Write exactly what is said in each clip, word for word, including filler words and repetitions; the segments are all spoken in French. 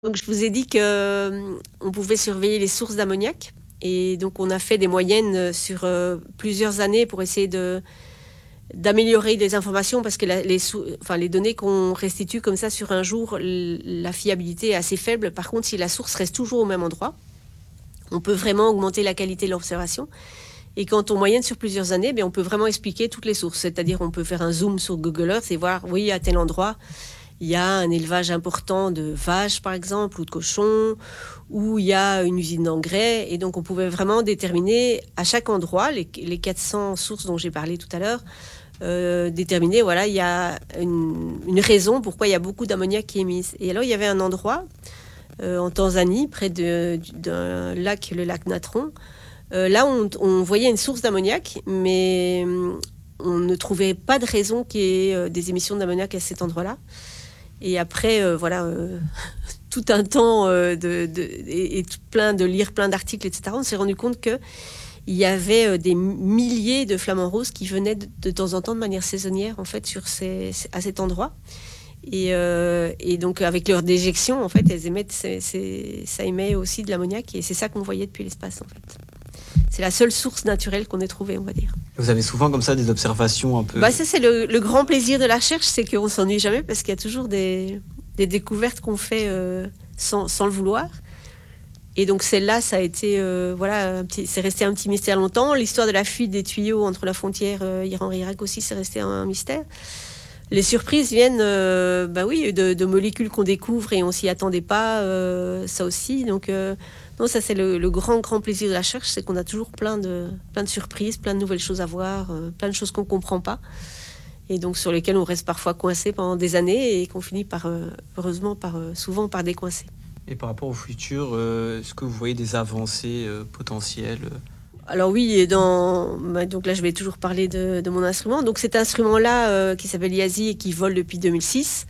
Donc je vous ai dit qu'on pouvait surveiller les sources d'ammoniac. Et donc on a fait des moyennes sur euh, plusieurs années pour essayer de, d'améliorer les informations parce que la, les, sou- enfin, les données qu'on restitue comme ça sur un jour, l- la fiabilité est assez faible. Par contre, si la source reste toujours au même endroit, on peut vraiment augmenter la qualité de l'observation. Et quand on moyenne sur plusieurs années, ben, on peut vraiment expliquer toutes les sources. C'est-à-dire on peut faire un zoom sur Google Earth et voir, oui, à tel endroit, il y a un élevage important de vaches, par exemple, ou de cochons, ou il y a une usine d'engrais. Et donc, on pouvait vraiment déterminer à chaque endroit, les, les quatre cents sources dont j'ai parlé tout à l'heure, euh, déterminer, voilà, il y a une, une raison pourquoi il y a beaucoup d'ammoniac qui est émise. Et alors, il y avait un endroit euh, en Tanzanie, près de, d'un lac, le lac Natron. Euh, là, on, on voyait une source d'ammoniac, mais on ne trouvait pas de raison qu'il y ait euh, des émissions d'ammoniac à cet endroit-là. Et après, euh, voilà, euh, tout un temps euh, de, de, et, et tout plein de lire plein d'articles, et cetera, on s'est rendu compte qu'il y avait euh, des milliers de flamants roses qui venaient de, de temps en temps de manière saisonnière, en fait, sur ces, à cet endroit. Et, euh, et donc, avec leur déjection, en fait, elles émettent, c'est, c'est, ça émet aussi de l'ammoniac. Et c'est ça qu'on voyait depuis l'espace, en fait. C'est la seule source naturelle qu'on ait trouvée, on va dire. Vous avez souvent comme ça des observations un peu... Bah ça, c'est le, le grand plaisir de la recherche, c'est qu'on ne s'ennuie jamais parce qu'il y a toujours des, des découvertes qu'on fait euh, sans, sans le vouloir. Et donc celle-là, ça a été, euh, voilà, un petit, c'est resté un petit mystère longtemps. L'histoire de la fuite des tuyaux entre la frontière euh, Iran-Irak aussi, c'est resté un, un mystère. Les surprises viennent, euh, bah oui, de, de molécules qu'on découvre et on s'y attendait pas, euh, ça aussi. Donc euh, non, ça c'est le, le grand grand plaisir de la recherche, c'est qu'on a toujours plein de plein de surprises, plein de nouvelles choses à voir, euh, plein de choses qu'on comprend pas et donc sur lesquelles on reste parfois coincé pendant des années et qu'on finit par euh, heureusement par euh, souvent par décoincer. Et par rapport au futur, euh, est-ce que vous voyez des avancées euh, potentielles? Alors oui, et dans, bah donc là je vais toujours parler de, de mon instrument. Donc cet instrument-là euh, qui s'appelle Yazi et qui vole depuis deux mille six.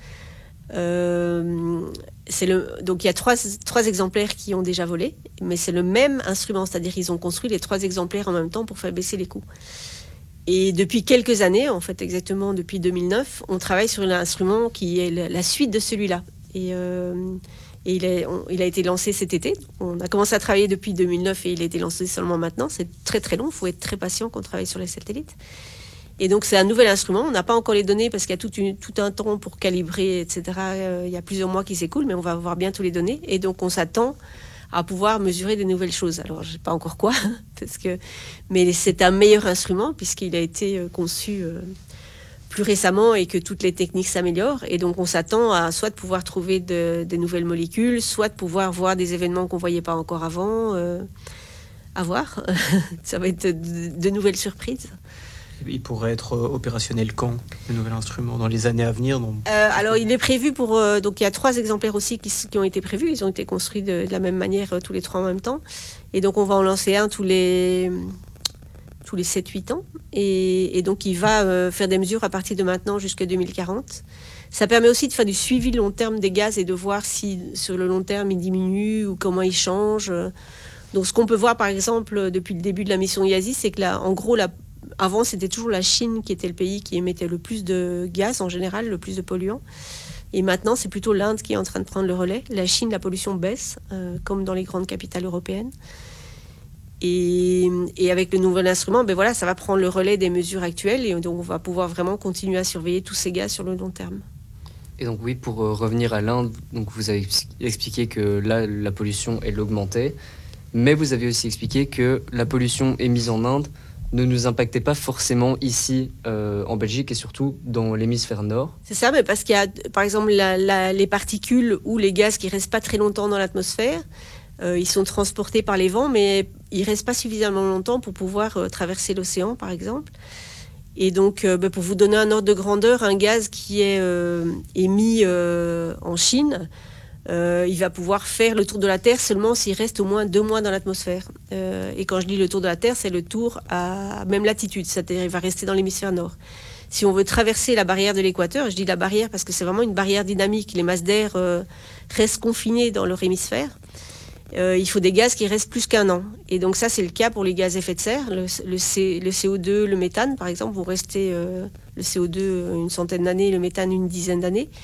Euh, c'est le, donc il y a trois, trois exemplaires qui ont déjà volé, mais c'est le même instrument, c'est-à-dire qu'ils ont construit les trois exemplaires en même temps pour faire baisser les coûts. Et depuis quelques années, en fait exactement depuis deux mille neuf, on travaille sur un instrument qui est la suite de celui-là. Et, euh, et il, est, on, il a été lancé cet été. On a commencé à travailler depuis deux mille neuf et il a été lancé seulement maintenant. C'est très très long, il faut être très patient quand on travaille sur les satellites. Et donc, c'est un nouvel instrument. On n'a pas encore les données parce qu'il y a tout, une, tout un temps pour calibrer, et cetera. Euh, il y a plusieurs mois qui s'écoulent, mais on va avoir bientôt les données. Et donc, on s'attend à pouvoir mesurer des nouvelles choses. Alors, je ne sais pas encore quoi, parce que, mais c'est un meilleur instrument puisqu'il a été conçu euh, plus récemment et que toutes les techniques s'améliorent. Et donc, on s'attend à soit de pouvoir trouver de, des nouvelles molécules, soit de pouvoir voir des événements qu'on ne voyait pas encore avant. Euh, à voir. Ça va être de, de nouvelles surprises. Il pourrait être opérationnel quand, le nouvel instrument, dans les années à venir donc... euh, Alors, il est prévu pour... Euh, donc, il y a trois exemplaires aussi qui, qui ont été prévus. Ils ont été construits de, de la même manière, euh, tous les trois en même temps. Et donc, on va en lancer un tous les, tous les sept huit ans. Et, et donc, il va euh, faire des mesures à partir de maintenant jusqu'à deux mille quarante. Ça permet aussi de faire du suivi long terme des gaz et de voir si, sur le long terme, ils diminuent ou comment ils changent. Donc, ce qu'on peut voir, par exemple, depuis le début de la mission Yazi, c'est que, là, en gros, la avant, c'était toujours la Chine qui était le pays qui émettait le plus de gaz en général, le plus de polluants. Et maintenant, c'est plutôt l'Inde qui est en train de prendre le relais. La Chine, la pollution baisse, euh, comme dans les grandes capitales européennes. Et, et avec le nouvel instrument, ben voilà, ça va prendre le relais des mesures actuelles. Et donc, on va pouvoir vraiment continuer à surveiller tous ces gaz sur le long terme. Et donc oui, pour euh, revenir à l'Inde, donc vous avez expliqué que là, la pollution, elle augmentait. Mais vous avez aussi expliqué que la pollution émise en Inde ne nous impactait pas forcément ici euh, en Belgique et surtout dans l'hémisphère nord. C'est ça, mais parce qu'il y a, par exemple, la, la, les particules ou les gaz qui ne restent pas très longtemps dans l'atmosphère. Euh, ils sont transportés par les vents, mais ils ne restent pas suffisamment longtemps pour pouvoir euh, traverser l'océan, par exemple. Et donc, euh, bah, pour vous donner un ordre de grandeur, un gaz qui est euh, émis euh, en Chine, Euh, il va pouvoir faire le tour de la Terre seulement s'il reste au moins deux mois dans l'atmosphère. Euh, et quand je dis le tour de la Terre, c'est le tour à même latitude, c'est-à-dire il va rester dans l'hémisphère nord. Si on veut traverser la barrière de l'équateur, je dis la barrière parce que c'est vraiment une barrière dynamique, les masses d'air euh, restent confinées dans leur hémisphère, euh, il faut des gaz qui restent plus qu'un an. Et donc ça, c'est le cas pour les gaz à effet de serre. Le, le, C, le C O deux, le méthane, par exemple, vont rester euh, le C O deux une centaine d'années, le méthane une dizaine d'années.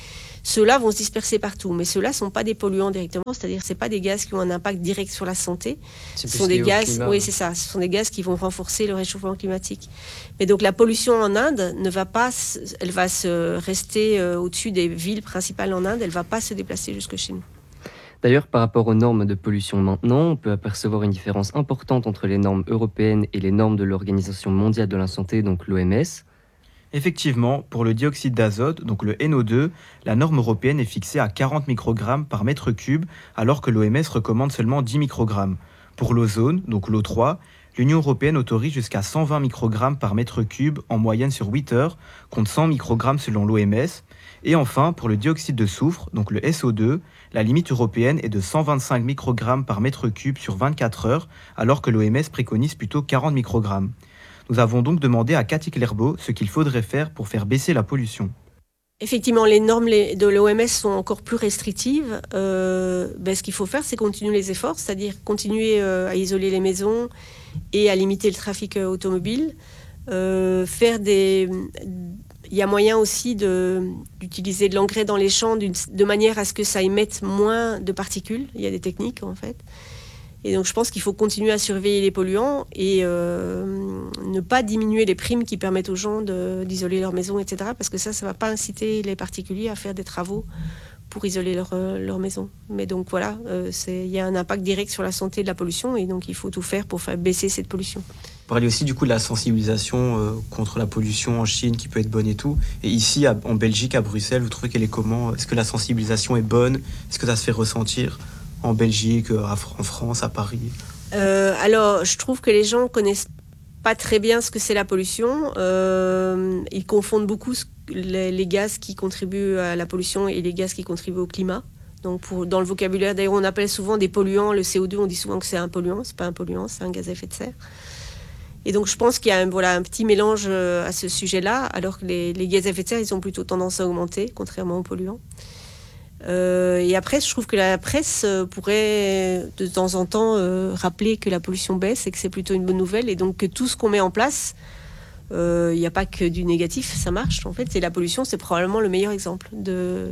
ceux-là vont se disperser partout. Mais ceux-là ne sont pas des polluants directement, c'est-à-dire que ce pas des gaz qui ont un impact direct sur la santé. Ce sont des gaz, climat, oui, c'est ça, ce sont des gaz qui vont renforcer le réchauffement climatique. Mais donc la pollution en Inde ne va pas, elle va se rester euh, au-dessus des villes principales en Inde, elle ne va pas se déplacer jusque chez nous. D'ailleurs, par rapport aux normes de pollution maintenant, on peut apercevoir une différence importante entre les normes européennes et les normes de l'Organisation mondiale de la santé, donc l'O M S. Effectivement, pour le dioxyde d'azote, donc le N O deux, la norme européenne est fixée à quarante microgrammes par mètre cube, alors que l'O M S recommande seulement dix microgrammes. Pour l'ozone, donc l'O trois, l'Union européenne autorise jusqu'à cent vingt microgrammes par mètre cube en moyenne sur huit heures, contre cent microgrammes selon l'O M S. Et enfin, pour le dioxyde de soufre, donc le S O deux, la limite européenne est de cent vingt-cinq microgrammes par mètre cube sur vingt-quatre heures, alors que l'O M S préconise plutôt quarante microgrammes. Nous avons donc demandé à Cathy Clerbeau ce qu'il faudrait faire pour faire baisser la pollution. Effectivement, les normes de l'O M S sont encore plus restrictives. Euh, ben, ce qu'il faut faire, c'est continuer les efforts, c'est-à-dire continuer euh, à isoler les maisons et à limiter le trafic euh, automobile. Euh, faire des... Il y a moyen aussi de, d'utiliser de l'engrais dans les champs de manière à ce que ça émette moins de particules. Il y a des techniques, en fait. Et donc, je pense qu'il faut continuer à surveiller les polluants et euh, ne pas diminuer les primes qui permettent aux gens de, d'isoler leur maison, et cetera. Parce que ça, ça ne va pas inciter les particuliers à faire des travaux pour isoler leur, leur maison. Mais donc, voilà, euh, c'est, il y a un impact direct sur la santé de la pollution et donc il faut tout faire pour faire baisser cette pollution. Vous parlez aussi du coup de la sensibilisation euh, contre la pollution en Chine qui peut être bonne et tout. Et ici, à, en Belgique, à Bruxelles, vous trouvez qu'elle est comment ? Est-ce que la sensibilisation est bonne ? Est-ce que ça se fait ressentir en Belgique, en France, à Paris ? euh, Alors, je trouve que les gens connaissent pas très bien ce que c'est la pollution. Euh, ils confondent beaucoup les, les gaz qui contribuent à la pollution et les gaz qui contribuent au climat. Donc, pour, dans le vocabulaire, d'ailleurs, on appelle souvent des polluants le C O deux. On dit souvent que c'est un polluant. C'est pas un polluant, c'est un gaz à effet de serre. Et donc, je pense qu'il y a un, voilà, un petit mélange à ce sujet-là, alors que les, les gaz à effet de serre, ils ont plutôt tendance à augmenter, contrairement aux polluants. Euh, et après, je trouve que la presse pourrait de temps en temps euh, rappeler que la pollution baisse et que c'est plutôt une bonne nouvelle. Et donc, que tout ce qu'on met en place, il euh, n'y a pas que du négatif, ça marche. En fait, et la pollution, c'est probablement le meilleur exemple de,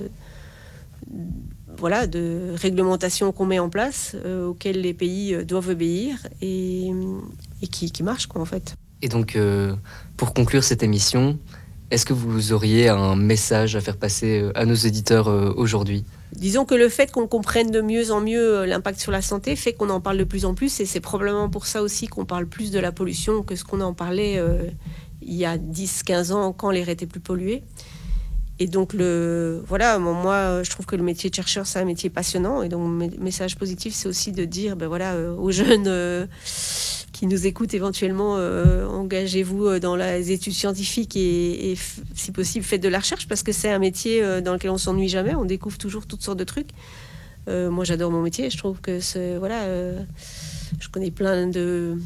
voilà, de réglementation qu'on met en place, euh, auxquelles les pays doivent obéir et, et qui, qui marche, quoi, en fait. Et donc, euh, pour conclure cette émission, est-ce que vous auriez un message à faire passer à nos auditeurs euh, aujourd'hui ? Disons que le fait qu'on comprenne de mieux en mieux l'impact sur la santé fait qu'on en parle de plus en plus et c'est probablement pour ça aussi qu'on parle plus de la pollution que ce qu'on en parlait euh, il y a dix quinze ans quand l'air était plus pollué. Et donc, le, voilà, moi, je trouve que le métier de chercheur, c'est un métier passionnant. Et donc, mon message positif, c'est aussi de dire ben voilà, euh, aux jeunes euh, qui nous écoutent éventuellement, euh, engagez-vous dans les études scientifiques et, et si possible, faites de la recherche parce que c'est un métier dans lequel on ne s'ennuie jamais. On découvre toujours toutes sortes de trucs. Euh, moi, j'adore mon métier. Je trouve que c'est... Voilà, euh, je connais plein de...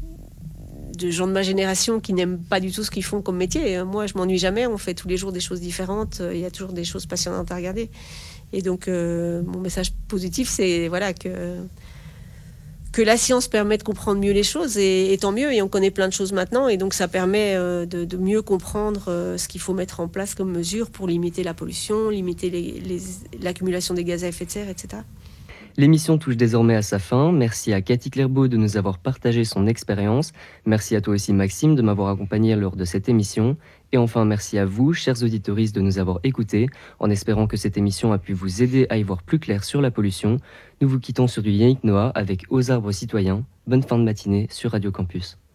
de gens de ma génération qui n'aiment pas du tout ce qu'ils font comme métier. Moi, je m'ennuie jamais. On fait tous les jours des choses différentes. Il y a toujours des choses passionnantes à regarder. Et donc, euh, mon message positif, c'est voilà, que, que la science permet de comprendre mieux les choses. Et, et tant mieux. Et on connaît plein de choses maintenant. Et donc, ça permet euh, de, de mieux comprendre euh, ce qu'il faut mettre en place comme mesure pour limiter la pollution, limiter les, les, l'accumulation des gaz à effet de serre, et cetera. L'émission touche désormais à sa fin. Merci à Cathy Clerbeau de nous avoir partagé son expérience. Merci à toi aussi Maxime de m'avoir accompagné lors de cette émission. Et enfin, merci à vous, chers auditeuristes, de nous avoir écoutés, en espérant que cette émission a pu vous aider à y voir plus clair sur la pollution. Nous vous quittons sur du Yannick Noah avec Aux arbres citoyens. Bonne fin de matinée sur Radio Campus.